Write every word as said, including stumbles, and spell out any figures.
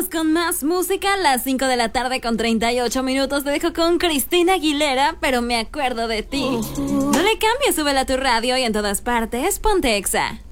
Vámonos con más música. A las cinco de la tarde con treinta y ocho minutos te dejo con Cristina Aguilera, pero me acuerdo de ti. No le cambies, súbela a tu radio y en todas partes ponte Exa.